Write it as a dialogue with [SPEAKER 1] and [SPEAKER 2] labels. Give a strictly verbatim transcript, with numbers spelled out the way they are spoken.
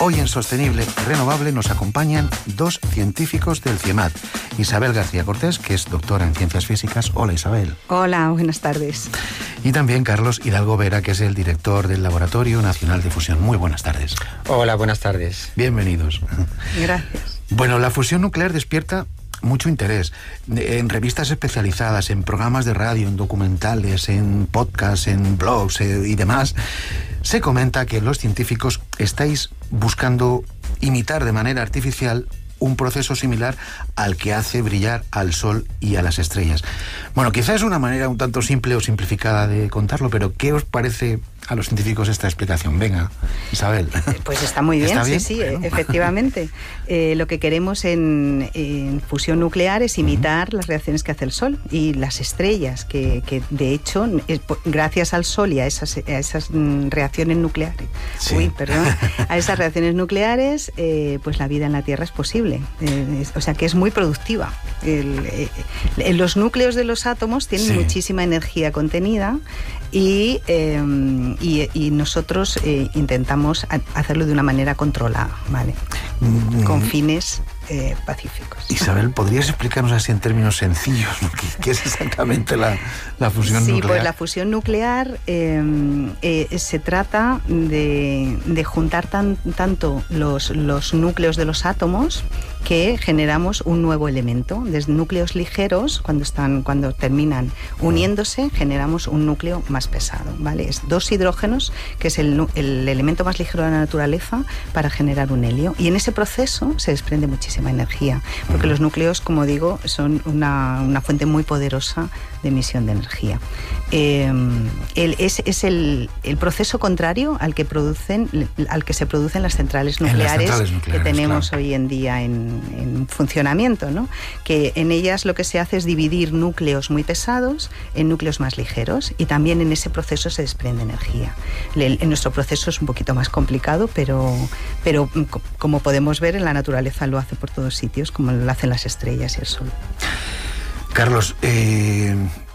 [SPEAKER 1] Hoy en Sostenible y Renovable nos acompañan dos científicos del CIEMAT. Isabel García Cortés, que es doctora en Ciencias Físicas. Hola, Isabel.
[SPEAKER 2] Hola, buenas tardes.
[SPEAKER 1] Y también Carlos Hidalgo Vera, que es el director del Laboratorio Nacional de Fusión. Muy buenas tardes.
[SPEAKER 3] Hola, buenas tardes.
[SPEAKER 1] Bienvenidos.
[SPEAKER 2] Gracias.
[SPEAKER 1] Bueno, la fusión nuclear despierta mucho interés en revistas especializadas, en programas de radio, en documentales, en podcasts, en blogs eh, y demás. Se comenta que los científicos estáis buscando imitar de manera artificial un proceso similar al que hace brillar al Sol y a las estrellas. Bueno, quizás es una manera un tanto simple o simplificada de contarlo, pero ¿qué os parece a los científicos esta explicación? Venga, Isabel.
[SPEAKER 2] Pues está muy bien,
[SPEAKER 1] ¿Está bien?
[SPEAKER 2] sí, sí,
[SPEAKER 1] bueno.
[SPEAKER 2] efectivamente. Eh, lo que queremos en, en fusión nuclear es imitar uh-huh. las reacciones que hace el Sol y las estrellas, que, que de hecho, es, gracias al Sol y a esas, a esas mm, reacciones nucleares,
[SPEAKER 1] sí.
[SPEAKER 2] uy, perdón, a esas reacciones nucleares, eh, pues la vida en la Tierra es posible. Eh, es, o sea que es muy productiva. El, eh, los núcleos de los átomos tienen sí. muchísima energía contenida y, eh, y, y nosotros eh, intentamos hacerlo de una manera controlada, ¿vale? Mm. Con fines eh, pacíficos.
[SPEAKER 1] Isabel, ¿podrías explicarnos así en términos sencillos ¿no? ¿Qué, qué es exactamente la, la fusión
[SPEAKER 2] sí,
[SPEAKER 1] nuclear?
[SPEAKER 2] Sí, pues la fusión nuclear eh, eh, se trata de, de juntar tan, tanto los, los núcleos de los átomos que generamos un nuevo elemento. Desde núcleos ligeros, cuando están, cuando terminan uniéndose, generamos un núcleo más pesado, ¿vale? Es dos hidrógenos, que es el, el elemento más ligero de la naturaleza, para generar un helio. Y en ese proceso se desprende muchísima energía, porque los núcleos, como digo, son una, una fuente muy poderosa de emisión de energía. Eh, el, es es el, el proceso contrario al que producen, al que se producen las centrales nucleares, las centrales nucleares que tenemos claro. hoy en día en, en funcionamiento, ¿no? Que en ellas lo que se hace es dividir núcleos muy pesados en núcleos más ligeros, y también en ese proceso se desprende energía. El, en nuestro proceso es un poquito más complicado, pero, pero como podemos ver, en la naturaleza lo hace por todos sitios, como lo hacen las estrellas y el Sol.
[SPEAKER 1] Carlos, eh,